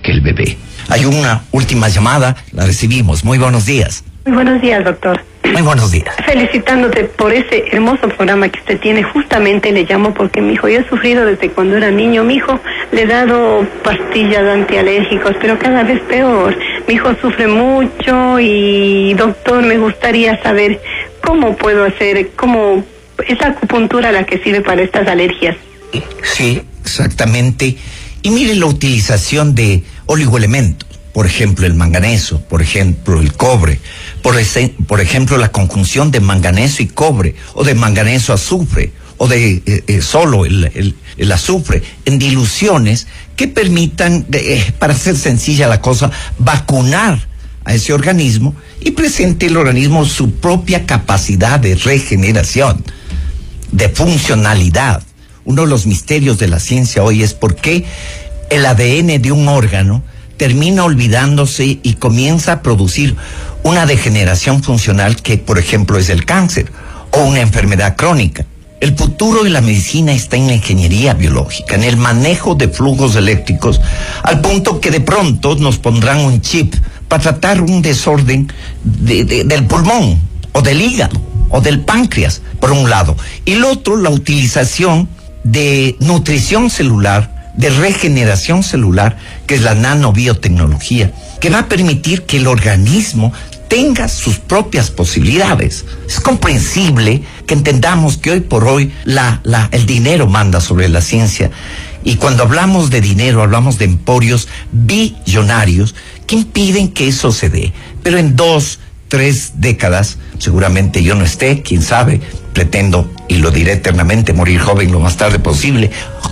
que el bebé. Hay una última llamada, la recibimos. Muy buenos días. Muy buenos días, doctor. Muy buenos días. Felicitándote por ese hermoso programa que usted tiene. Justamente le llamo porque mi hijo, yo he sufrido desde cuando era niño. Mi hijo le he dado pastillas antialérgicos, pero cada vez peor. Mi hijo sufre mucho y, doctor, me gustaría saber cómo puedo hacer, cómo es la acupuntura la que sirve para estas alergias. Sí, exactamente. Y mire la utilización de oligoelementos, por ejemplo el manganeso, por ejemplo el cobre, por ejemplo la conjunción de manganeso y cobre, o de manganeso azufre, o de solo el azufre, en diluciones que permitan, para hacer sencilla la cosa, vacunar a ese organismo y presente el organismo su propia capacidad de regeneración, de funcionalidad. Uno de los misterios de la ciencia hoy es por qué el ADN de un órgano termina olvidándose y comienza a producir una degeneración funcional que, por ejemplo, es el cáncer o una enfermedad crónica. El futuro de la medicina está en la ingeniería biológica, en el manejo de flujos eléctricos, al punto que de pronto nos pondrán un chip para tratar un desorden del pulmón o del hígado o del páncreas, por un lado. Y el otro, la utilización de nutrición celular, de regeneración celular, que es la nanobiotecnología, que va a permitir que el organismo tenga sus propias posibilidades. Es comprensible que entendamos que hoy por hoy el dinero manda sobre la ciencia, y cuando hablamos de dinero hablamos de emporios billonarios que impiden que eso se dé. Pero en 2-3 décadas, seguramente yo no esté, quién sabe, pretendo, y lo diré eternamente, morir joven lo más tarde posible,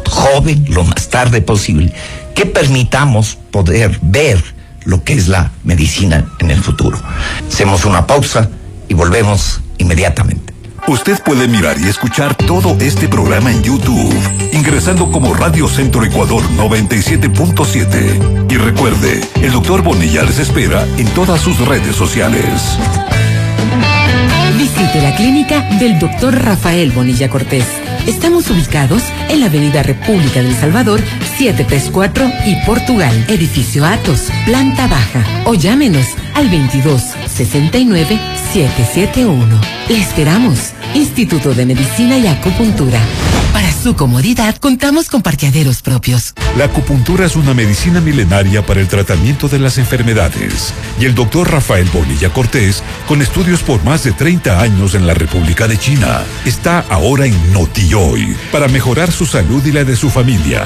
que permitamos poder ver lo que es la medicina en el futuro. Hacemos una pausa y volvemos inmediatamente. Usted puede mirar y escuchar todo este programa en YouTube, ingresando como Radio Centro Ecuador 97.7. Y recuerde, el Dr. Bonilla les espera en todas sus redes sociales. Visite la clínica del Dr. Rafael Bonilla Cortés. Estamos ubicados en la Avenida República del Salvador, 734 y Portugal, edificio Atos, planta baja. O llámenos al 22-69-771. Le esperamos. Instituto de Medicina y Acupuntura. Para su comodidad, contamos con parqueaderos propios. La acupuntura es una medicina milenaria para el tratamiento de las enfermedades. Y el doctor Rafael Bonilla Cortés, con estudios por más de 30 años en la República de China, está ahora en Notihoy para mejorar su salud y la de su familia.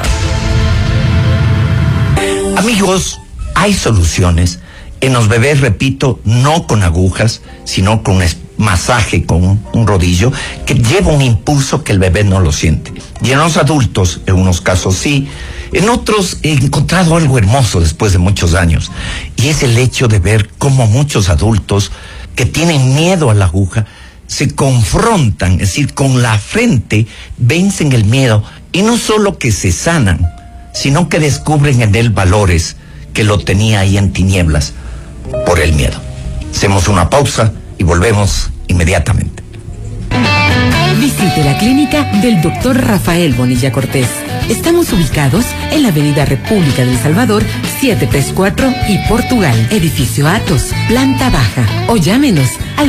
Amigos, hay soluciones en los bebés, repito, no con agujas, sino con masaje con un rodillo que lleva un impulso que el bebé no lo siente. Y en los adultos, en unos casos sí, en otros he encontrado algo hermoso después de muchos años, y es el hecho de ver cómo muchos adultos que tienen miedo a la aguja se confrontan, es decir, con la frente vencen el miedo, y no solo que se sanan, sino que descubren en él valores que lo tenía ahí en tinieblas por el miedo. Hacemos una pausa y volvemos inmediatamente. Visite la clínica del Dr. Rafael Bonilla Cortés. Estamos ubicados en la Avenida República del Salvador, 734 y Portugal, edificio Atos, planta baja. O llámenos al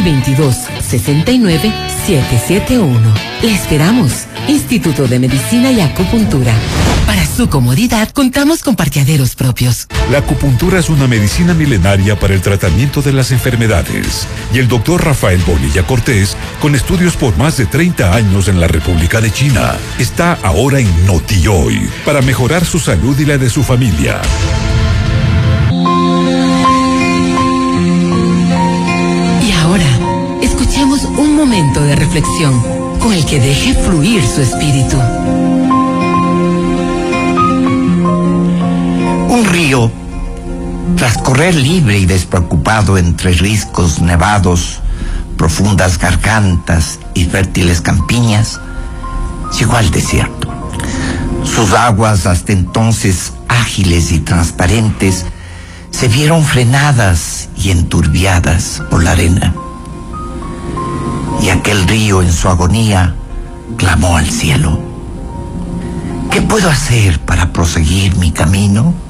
22-69-771. Le esperamos. Instituto de Medicina y Acupuntura. Para su comodidad, contamos con parqueaderos propios. La acupuntura es una medicina milenaria para el tratamiento de las enfermedades. Y el doctor Rafael Bonilla Cortés, con estudios por más de 30 años en la República de China, está ahora en Notihoy para mejorar su salud y la de su familia. Y ahora, escuchemos un momento de reflexión con el que deje fluir su espíritu. Un río, tras correr libre y despreocupado entre riscos nevados, profundas gargantas y fértiles campiñas, llegó al desierto. Sus aguas, hasta entonces ágiles y transparentes, se vieron frenadas y enturbiadas por la arena. Y aquel río en su agonía clamó al cielo: ¿qué puedo hacer para proseguir mi camino?